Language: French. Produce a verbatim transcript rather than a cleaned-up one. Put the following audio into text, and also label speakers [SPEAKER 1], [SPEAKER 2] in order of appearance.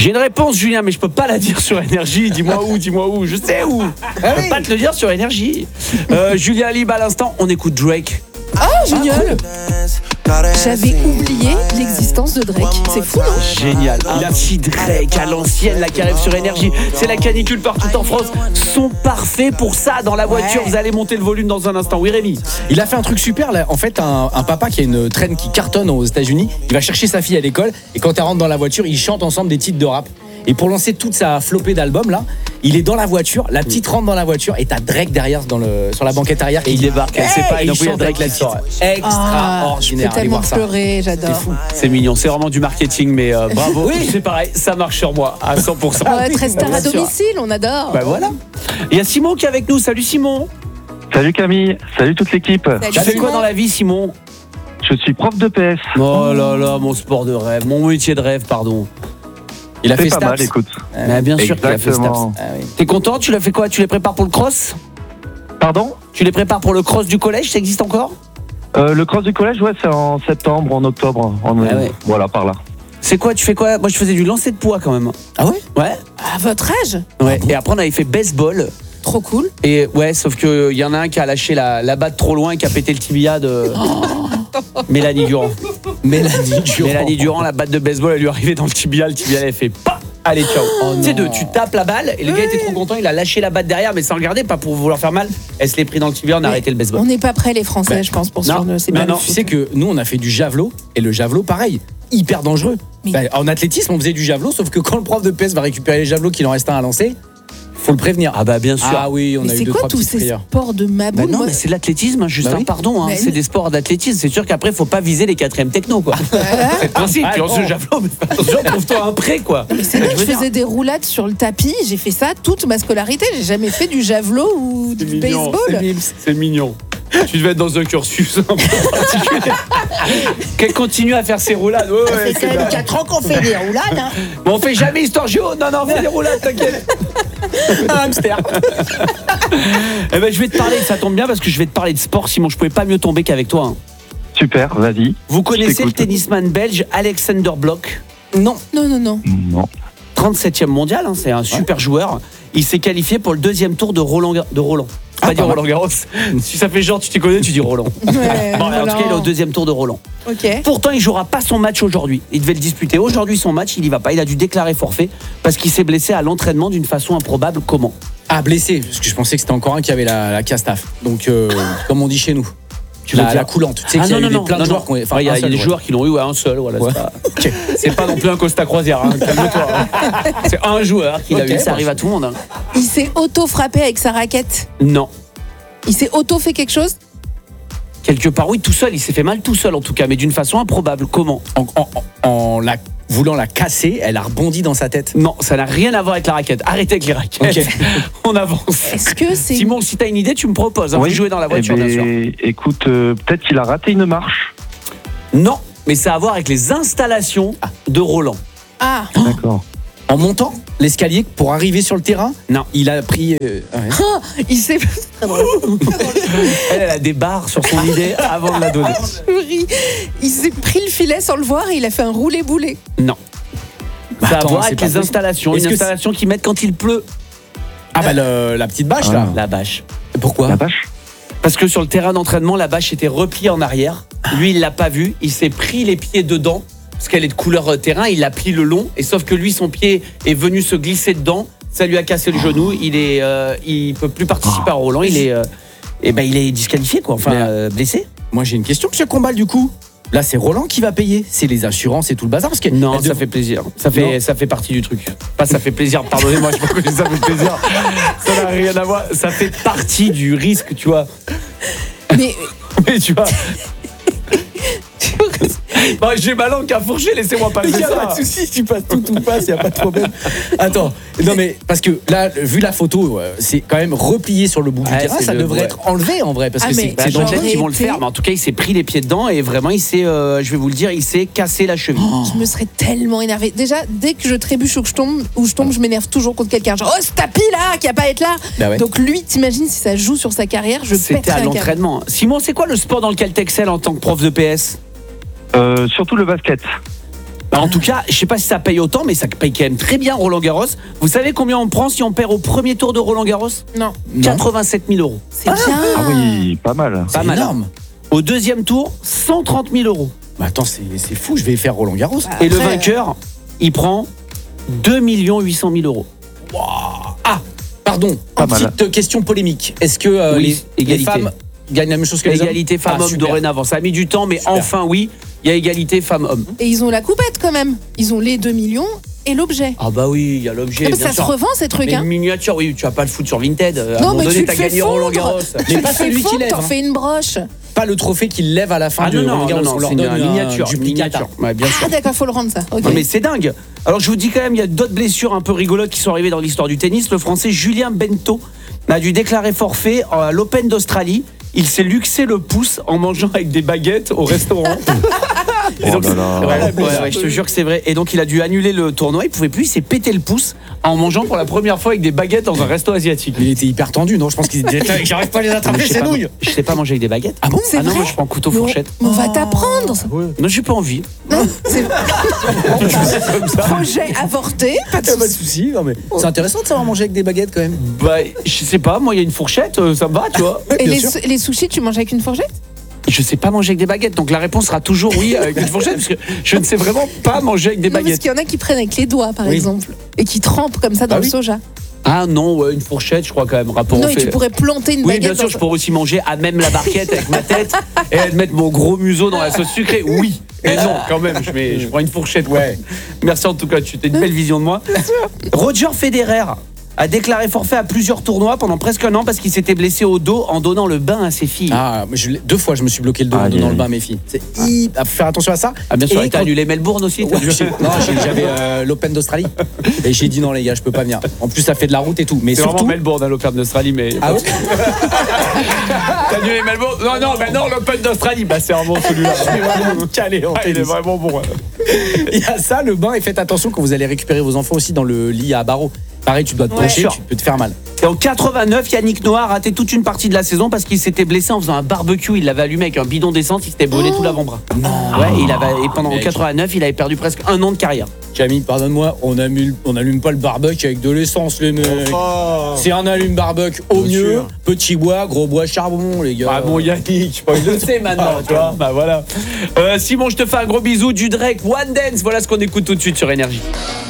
[SPEAKER 1] J'ai une réponse, Julien, mais je peux pas la dire sur Énergie. Dis-moi où, dis-moi où. Je sais où. Je peux pas te le dire sur Énergie. Euh, Julien Libre à l'instant, on écoute Drake.
[SPEAKER 2] Ah, génial. J'avais oublié l'existence de Drake. C'est fou, non?
[SPEAKER 1] Génial. La petite Drake à l'ancienne, là, qui arrive sur Énergie. C'est la canicule partout en France. Sont parfaits pour ça dans la voiture. Ouais. Vous allez monter le volume dans un instant. Oui, Rémi.
[SPEAKER 3] Il a fait un truc super là. En fait, un, un papa qui a une traîne qui cartonne aux États-Unis, il va chercher sa fille à l'école et quand elle rentre dans la voiture, ils chantent ensemble des titres de rap. Et pour lancer toute sa flopée d'albums là, il est dans la voiture, la petite rentre dans la voiture et t'as Drake derrière dans le, sur la banquette arrière
[SPEAKER 1] et il débarque. Elle sait pas, il
[SPEAKER 3] chante Drake la titre.
[SPEAKER 2] Extraordinaire. Je peux tellement pleurer, j'adore.
[SPEAKER 1] C'est fou. C'est mignon, c'est vraiment du marketing, mais euh, bravo. Oui, c'est pareil, ça marche sur moi à cent pour cent.
[SPEAKER 2] Ouais, très star à domicile, on adore.
[SPEAKER 1] Bah voilà. Il y a Simon qui est avec nous. Salut Simon.
[SPEAKER 4] Salut Camille, salut toute l'équipe.
[SPEAKER 1] Tu fais quoi dans la vie, Simon?
[SPEAKER 4] Je suis prof de P S.
[SPEAKER 1] Oh là là, mon sport de rêve, mon métier de rêve, pardon.
[SPEAKER 4] Il a fait pas Staps. Mal, écoute.
[SPEAKER 1] Euh, bien sûr qu'il a fait Staps. Ah, oui. T'es content? Tu l'as fait quoi? Tu les prépares pour le cross?
[SPEAKER 4] Pardon?
[SPEAKER 1] Tu les prépares pour le cross du collège? Ça existe encore?
[SPEAKER 4] euh, Le cross du collège, ouais, c'est en septembre, en octobre. En,
[SPEAKER 1] ah ouais.
[SPEAKER 4] Voilà, par là.
[SPEAKER 1] C'est quoi? Tu fais quoi? Moi, je faisais du lancer de poids quand même.
[SPEAKER 3] Ah ouais?
[SPEAKER 1] Ouais.
[SPEAKER 2] À votre âge?
[SPEAKER 1] Ouais. Et après, on avait fait baseball.
[SPEAKER 2] Trop cool.
[SPEAKER 1] Et ouais, sauf qu'il y en a un qui a lâché la, la batte trop loin et qui a pété le tibia de Mélanie Durand.
[SPEAKER 3] Mélanie Durand.
[SPEAKER 1] Mélanie Durand, la batte de baseball, elle lui est arrivée dans le tibia. Le tibia, elle a fait PAH. Allez, ciao. Oh, tu sais, de, tu tapes la balle et le gars était trop content, il a lâché la batte derrière, mais sans regarder, pas pour vouloir faire mal. Elle se l'est pris dans le tibia, on a arrêté le baseball.
[SPEAKER 2] On n'est pas prêts, les Français, ouais. Je pense, pour
[SPEAKER 1] non,
[SPEAKER 2] ce
[SPEAKER 1] non, non.
[SPEAKER 3] Tu sais que nous, on a fait du javelot et le javelot, pareil, hyper dangereux. Bah, en athlétisme, on faisait du javelot, sauf que quand le prof de P S va récupérer les javelots, qu'il en reste un à lancer, faut le prévenir.
[SPEAKER 1] Ah bah bien sûr.
[SPEAKER 3] Ah oui, on
[SPEAKER 2] mais
[SPEAKER 3] a eu
[SPEAKER 2] c'est
[SPEAKER 3] deux
[SPEAKER 2] quoi
[SPEAKER 3] trois
[SPEAKER 2] tous
[SPEAKER 3] petites
[SPEAKER 2] ces
[SPEAKER 3] frayeurs.
[SPEAKER 2] sports de maboule?
[SPEAKER 1] Bah non, moi... mais c'est de l'athlétisme, Justin, bah oui. pardon. Hein, bah c'est oui. des sports d'athlétisme. C'est sûr qu'après, faut pas viser les quatrièmes techno, quoi. C'est le principe. Tu lances le javelot, mais attention, trouve-toi un prêt, quoi.
[SPEAKER 2] Mais c'est vrai, je, je faisais des roulades sur le tapis. J'ai fait ça toute ma scolarité. J'ai jamais fait du javelot ou du
[SPEAKER 1] mignon,
[SPEAKER 2] baseball.
[SPEAKER 1] C'est, c'est mignon. Tu devais être dans un cursus un peu particulier. Qu'elle continue à faire ses roulades. Ouais,
[SPEAKER 2] ça fait quand même quatre ans qu'on fait des roulades. Hein.
[SPEAKER 1] Bon, on fait jamais histoire géo. Non, non, on fait des roulades, t'inquiète. Un hamster. Eh ben, je vais te parler, ça tombe bien parce que je vais te parler de sport, Simon. Je pouvais pas mieux tomber qu'avec toi. Hein.
[SPEAKER 4] Super, vas-y.
[SPEAKER 1] Vous connaissez le tennisman belge Alexander Blok?
[SPEAKER 2] Non. Non, non, non.
[SPEAKER 4] Non.
[SPEAKER 1] trente-septième mondial, hein, c'est un super ouais. joueur. Il s'est qualifié pour le deuxième tour de Roland. De Roland.
[SPEAKER 3] Ah,
[SPEAKER 1] pas dire Roland Garros. Si ça fait genre tu t'y connais, tu dis Roland.
[SPEAKER 2] Ouais,
[SPEAKER 1] bon, en tout cas, il est au deuxième tour de Roland.
[SPEAKER 2] Okay.
[SPEAKER 1] Pourtant, il jouera pas son match aujourd'hui. Il devait le disputer aujourd'hui son match, il y va pas. Il a dû déclarer forfait parce qu'il s'est blessé à l'entraînement d'une façon improbable. Comment?
[SPEAKER 3] Ah, blessé, parce que je pensais que c'était encore un qui avait la, la castafe. Donc, euh, comme on dit chez nous. Tu la, la coulante. Tu sais
[SPEAKER 1] ah
[SPEAKER 3] qu'il y a
[SPEAKER 1] non,
[SPEAKER 3] eu
[SPEAKER 1] non,
[SPEAKER 3] des, plein
[SPEAKER 1] non,
[SPEAKER 3] de
[SPEAKER 1] non.
[SPEAKER 3] joueurs qui ont.
[SPEAKER 1] Enfin, il y a, y a des joueurs qui l'ont eu, ouais, un seul. Voilà, ouais. c'est, pas... Okay. c'est pas non plus un Costa Croisière. Hein, calme-toi. Hein. C'est un joueur qui l'a okay, eu. Ça arrive à tout le monde. Hein.
[SPEAKER 2] Il s'est auto-frappé avec sa raquette?
[SPEAKER 1] Non.
[SPEAKER 2] Il s'est auto-fait quelque chose?
[SPEAKER 1] Quelque part, oui, tout seul. Il s'est fait mal tout seul, en tout cas, mais d'une façon improbable. Comment?
[SPEAKER 3] En, en, en, en la, voulant la casser, elle a rebondi dans sa tête.
[SPEAKER 1] Non, ça n'a rien à voir avec la raquette. Arrêtez avec les raquettes. Okay. On avance.
[SPEAKER 2] Est-ce que c'est...
[SPEAKER 1] Simon, si t'as une idée, tu me proposes. Hein, oui. Jouer dans la voiture,
[SPEAKER 4] eh ben,
[SPEAKER 1] bien sûr.
[SPEAKER 4] Écoute, euh, peut-être qu'il a raté une marche.
[SPEAKER 1] Non, mais ça a à voir avec les installations de Roland.
[SPEAKER 2] Ah.
[SPEAKER 4] D'accord.
[SPEAKER 3] En montant l'escalier pour arriver sur le terrain?
[SPEAKER 1] Non.
[SPEAKER 3] Il a pris... Euh, ouais.
[SPEAKER 2] oh, il s'est...
[SPEAKER 1] elle, elle a des barres sur son idée avant de la donner.
[SPEAKER 2] Il s'est pris le filet sans le voir et il a fait un roulé-boulé.
[SPEAKER 1] Non.
[SPEAKER 3] Bah,
[SPEAKER 1] ça
[SPEAKER 3] attends,
[SPEAKER 1] a à voir avec les possible. installations. Est-ce une installation qu'ils mettent quand il pleut.
[SPEAKER 3] Ah bah le, la petite bâche ah. là.
[SPEAKER 1] La bâche.
[SPEAKER 3] Et pourquoi?
[SPEAKER 4] La bâche.
[SPEAKER 1] Parce que sur le terrain d'entraînement, la bâche était repliée en arrière. Lui, il l'a pas vu. Il s'est pris les pieds dedans. Parce qu'elle est de couleur terrain, il l'a pris le long, et sauf que lui, son pied est venu se glisser dedans, ça lui a cassé le genou, il est, euh, il peut plus participer à Roland, il est, euh, et ben il est disqualifié quoi, enfin euh, blessé.
[SPEAKER 3] Moi j'ai une question, Monsieur Combal du coup. Là c'est Roland qui va payer, c'est les assurances et tout le bazar parce que
[SPEAKER 1] non, ça
[SPEAKER 3] de...
[SPEAKER 1] fait plaisir, ça fait, ça fait partie du truc. Pas ça fait plaisir, pardonnez-moi, je sais pas que ça fait plaisir, ça n'a rien à voir, ça fait partie du risque, tu vois.
[SPEAKER 2] Mais,
[SPEAKER 1] mais tu vois. Bon, j'ai ma langue à fourcher, laissez-moi passer ça.
[SPEAKER 3] Il n'y a pas de soucis, tu passes tout ou passe, il n'y a pas de problème. Attends, non mais parce que là, vu la photo, c'est quand même replié sur le bout ouais, du terrain, ça le, devrait ouais. être enlevé en vrai. Parce
[SPEAKER 2] ah,
[SPEAKER 3] que
[SPEAKER 2] c'est,
[SPEAKER 1] bah,
[SPEAKER 2] c'est
[SPEAKER 1] peut-être qu'ils vont le faire, mais en tout cas, il s'est pris les pieds dedans et vraiment, il s'est, euh, je vais vous le dire, il s'est cassé la cheville.
[SPEAKER 2] Oh, je me serais tellement énervée. Déjà, dès que je trébuche ou que je tombe, ou je tombe, je m'énerve toujours contre quelqu'un. Genre, oh, ce tapis là, qui a pas à être là. Bah ouais. Donc lui, t'imagines si ça joue sur sa carrière, je pèterais un câble.
[SPEAKER 1] C'était à l'entraînement. Simon, c'est quoi le sport dans lequel t'excelles en tant que prof de P S?
[SPEAKER 4] Euh, surtout le basket.
[SPEAKER 1] Bah, en tout cas, je sais pas si ça paye autant, mais ça paye quand même très bien Roland Garros. Vous savez combien on prend si on perd au premier tour de Roland Garros?
[SPEAKER 2] Non.
[SPEAKER 1] quatre-vingt-sept mille euros.
[SPEAKER 2] C'est bien.
[SPEAKER 4] Ah oui, pas mal.
[SPEAKER 1] Pas mal.
[SPEAKER 3] énorme.
[SPEAKER 1] Au deuxième tour, cent trente mille euros.
[SPEAKER 3] Bah attends, c'est c'est fou, je vais faire Roland Garros.
[SPEAKER 2] Bah,
[SPEAKER 1] Et le
[SPEAKER 2] après,
[SPEAKER 1] vainqueur, il prend deux millions huit cent mille euros.
[SPEAKER 3] Ah, pardon,
[SPEAKER 4] Pas
[SPEAKER 3] une
[SPEAKER 4] mal.
[SPEAKER 3] petite question polémique. Est-ce que euh,
[SPEAKER 1] Oui,
[SPEAKER 3] les, les
[SPEAKER 1] égalité.
[SPEAKER 3] femmes gagnent la même chose que les hommes?
[SPEAKER 1] Égalité
[SPEAKER 3] Ah,
[SPEAKER 1] femmes-hommes
[SPEAKER 3] super.
[SPEAKER 1] dorénavant. Ça a mis du temps, mais
[SPEAKER 3] Super.
[SPEAKER 1] enfin oui, il y a égalité femmes-hommes.
[SPEAKER 2] Et ils ont la coupette quand même. Ils ont les deux millions et l'objet.
[SPEAKER 1] Ah bah oui, il y a l'objet.
[SPEAKER 2] Ah, mais
[SPEAKER 1] bien
[SPEAKER 2] ça
[SPEAKER 1] sûr.
[SPEAKER 2] se revend ces trucs,
[SPEAKER 1] Mais
[SPEAKER 2] hein.
[SPEAKER 1] une miniature, oui, tu vas pas le foutre sur Vinted. À un
[SPEAKER 2] Non,
[SPEAKER 1] moment
[SPEAKER 2] mais
[SPEAKER 1] donné,
[SPEAKER 2] tu le
[SPEAKER 1] t'as
[SPEAKER 2] fais
[SPEAKER 1] gagné Roland
[SPEAKER 2] fondre.
[SPEAKER 1] Garros.
[SPEAKER 2] Tu
[SPEAKER 3] Mais
[SPEAKER 2] le
[SPEAKER 3] pas
[SPEAKER 2] fais
[SPEAKER 3] celui qui
[SPEAKER 2] fondre,
[SPEAKER 3] lève,
[SPEAKER 2] t'en
[SPEAKER 3] hein.
[SPEAKER 2] fais une broche.
[SPEAKER 3] Pas le trophée qu'il lève à la fin
[SPEAKER 1] Ah
[SPEAKER 3] de
[SPEAKER 1] non, non,
[SPEAKER 3] Roland Garros.
[SPEAKER 1] non,
[SPEAKER 3] on
[SPEAKER 1] non,
[SPEAKER 3] leur
[SPEAKER 1] c'est
[SPEAKER 3] donne
[SPEAKER 1] une
[SPEAKER 3] un
[SPEAKER 1] miniature.
[SPEAKER 3] duplicata.
[SPEAKER 1] miniature. Ouais, bien sûr.
[SPEAKER 2] Ah d'accord, faut le rendre ça. Ok.
[SPEAKER 1] Non, mais c'est dingue. Alors je vous dis quand même, il y a d'autres blessures un peu rigolotes qui sont arrivées dans l'histoire du tennis. Le Français Julien Bento a dû déclarer forfait à l'Open d'Australie. Il s'est luxé le pouce en mangeant avec des baguettes au restaurant. Et
[SPEAKER 4] Oh
[SPEAKER 1] donc,
[SPEAKER 4] là là.
[SPEAKER 1] ouais, ouais, ouais, je te jure que c'est vrai. Et donc il a dû annuler le tournoi. Il pouvait plus. Il s'est pété le pouce en mangeant pour la première fois avec des baguettes dans un resto asiatique.
[SPEAKER 3] Il était hyper tendu, non? Je pense qu'il disait j'arrive pas à les
[SPEAKER 1] Mais
[SPEAKER 3] attraper,
[SPEAKER 1] je sais
[SPEAKER 3] c'est
[SPEAKER 1] pas-
[SPEAKER 3] nouilles.
[SPEAKER 1] Je sais pas manger avec des baguettes.
[SPEAKER 3] Ah bon?
[SPEAKER 2] C'est
[SPEAKER 1] Ah non,
[SPEAKER 2] vrai.
[SPEAKER 1] moi je prends couteau
[SPEAKER 2] Mais on-
[SPEAKER 1] fourchette.
[SPEAKER 2] mais on va t'apprendre.
[SPEAKER 1] Non, j'ai pas envie.
[SPEAKER 2] Non, c'est projet avorté. Pas de
[SPEAKER 3] Pas de
[SPEAKER 2] souci.
[SPEAKER 3] soucis. Non, mais c'est intéressant de savoir manger avec des baguettes quand même.
[SPEAKER 1] Bah, je sais pas. Moi, il y a une fourchette, euh, ça me va, tu vois.
[SPEAKER 2] Et
[SPEAKER 3] bien
[SPEAKER 2] les,
[SPEAKER 3] sûr.
[SPEAKER 2] su- les sushis, tu manges avec une fourchette?
[SPEAKER 1] Je sais pas manger avec des baguettes, donc la réponse sera toujours oui avec une fourchette, parce que je ne sais vraiment pas manger avec des
[SPEAKER 2] Non, parce
[SPEAKER 1] baguettes.
[SPEAKER 2] qu'il y en a qui prennent avec les doigts, par
[SPEAKER 3] Oui.
[SPEAKER 2] exemple, et qui trempent comme ça dans
[SPEAKER 3] Ah
[SPEAKER 2] le
[SPEAKER 3] oui.
[SPEAKER 2] soja.
[SPEAKER 1] Ah non, ouais, une fourchette, je crois quand même. Rapport
[SPEAKER 2] Non,
[SPEAKER 1] au
[SPEAKER 2] et
[SPEAKER 1] fait.
[SPEAKER 2] tu pourrais planter une
[SPEAKER 1] Oui,
[SPEAKER 2] baguette.
[SPEAKER 1] bien sûr,
[SPEAKER 2] dans-
[SPEAKER 1] je pourrais aussi manger à même la barquette avec ma tête et mettre mon gros museau dans la sauce sucrée. Oui, mais non, quand même, je, mets, je prends une fourchette. quoi.
[SPEAKER 3] Ouais.
[SPEAKER 1] Merci en tout cas, tu as une belle vision de moi. Roger Federer a déclaré forfait à plusieurs tournois pendant presque un an parce qu'il s'était blessé au dos en donnant le bain à ses filles. Ah,
[SPEAKER 3] Ah, mais je l'ai- deux fois je me suis bloqué le dos en
[SPEAKER 4] Aïe,
[SPEAKER 3] donnant
[SPEAKER 4] aïe.
[SPEAKER 3] le bain à mes filles. C'est hyper. Faut faire attention à ça.
[SPEAKER 1] bien sûr,
[SPEAKER 3] Et
[SPEAKER 1] et t'as
[SPEAKER 3] quand-
[SPEAKER 1] annulé Melbourne aussi t'as
[SPEAKER 3] Ouais,
[SPEAKER 1] dû-
[SPEAKER 3] j'ai- non, j'ai- j'avais euh, l'Open d'Australie. Et j'ai dit non, les gars, je peux pas venir. En plus, ça fait de la route et tout. Mais
[SPEAKER 1] C'est vraiment
[SPEAKER 3] surtout.
[SPEAKER 1] Melbourne à l'Open d'Australie, mais.
[SPEAKER 3] Ah ouais.
[SPEAKER 1] T'as annulé Melbourne? Non, non, mais non, l'Open d'Australie, bah c'est vraiment celui-là.
[SPEAKER 3] Calé en
[SPEAKER 1] Ah, il est
[SPEAKER 3] tennis.
[SPEAKER 1] vraiment bon. ouais.
[SPEAKER 3] Il y a ça, le bain, et faites attention quand vous allez récupérer vos enfants aussi dans le lit à barreaux. Pareil, tu dois te
[SPEAKER 2] Ouais.
[SPEAKER 3] pencher,
[SPEAKER 1] Sûr.
[SPEAKER 3] tu peux te faire mal.
[SPEAKER 1] Et en quatre-vingt-neuf, Yannick Noah a raté toute une partie de la saison parce qu'il s'était blessé en faisant un barbecue. Il l'avait allumé avec un bidon d'essence, il s'était brûlé tout l'avant-bras. Ouais, il avait, et pendant
[SPEAKER 3] Mec.
[SPEAKER 1] quatre-vingt-neuf, il avait perdu presque un an de carrière.
[SPEAKER 3] Camille, pardonne-moi, on allume, on allume pas le barbecue avec de l'essence, les mecs. C'est un allume barbecue au
[SPEAKER 1] Bien
[SPEAKER 3] mieux.
[SPEAKER 1] sûr.
[SPEAKER 3] Petit bois, gros bois, charbon, les gars.
[SPEAKER 1] Ah bon, Yannick, il le sait maintenant, tu vois. Bah voilà. Euh, Simon, je te fais un gros bisou du Drake One Dance. Voilà ce qu'on écoute tout de suite sur Énergie.